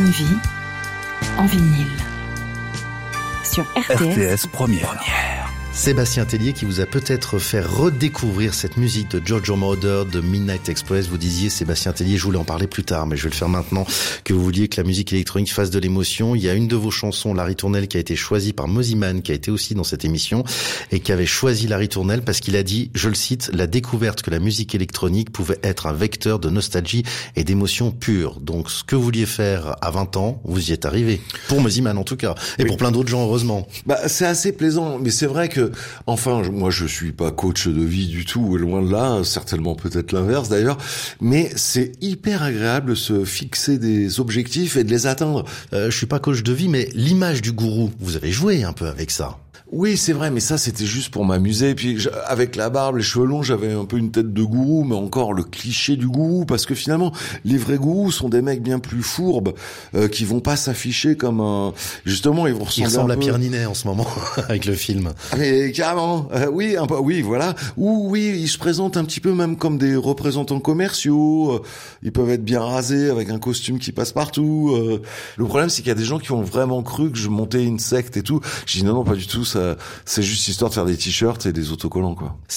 Une vie en vinyle. Sur RTS Première. Sébastien Tellier qui vous a peut-être fait redécouvrir cette musique de Giorgio Moroder de Midnight Express. Vous disiez, Sébastien Tellier, je voulais en parler plus tard, mais je vais le faire maintenant, que vous vouliez que la musique électronique fasse de l'émotion. Il y a une de vos chansons, La Ritournelle, qui a été choisie par Mosiman, qui a été aussi dans cette émission, et qui avait choisi La Ritournelle parce qu'il a dit, je le cite, la découverte que la musique électronique pouvait être un vecteur de nostalgie et d'émotion pure. Donc, ce que vous vouliez faire à 20 ans, vous y êtes arrivé. Pour Mosiman, en tout cas. Et oui, pour plein d'autres gens, heureusement. C'est assez plaisant, mais c'est vrai que enfin, moi je suis pas coach de vie du tout, loin de là, certainement peut-être l'inverse d'ailleurs, mais c'est hyper agréable de se fixer des objectifs et de les atteindre. Je suis pas coach de vie, mais l'image du gourou, vous avez joué un peu avec ça. Oui, c'est vrai, mais ça, c'était juste pour m'amuser. Puis, avec la barbe, les cheveux longs, j'avais un peu une tête de gourou, mais encore le cliché du gourou, parce que finalement, les vrais gourous sont des mecs bien plus fourbes, qui vont pas s'afficher comme un... Justement, ils vont ressembler ressemble un à peu... Pierre Ninet en ce moment, avec le film. Mais carrément, oui, un peu, oui, voilà. Ou oui, ils se présentent un petit peu même comme des représentants commerciaux. Ils peuvent être bien rasés, avec un costume qui passe partout. Le problème, c'est qu'il y a des gens qui ont vraiment cru que je montais une secte et tout. J'ai dit non, pas du tout, ça, c'est juste histoire de faire des t-shirts et des autocollants, quoi.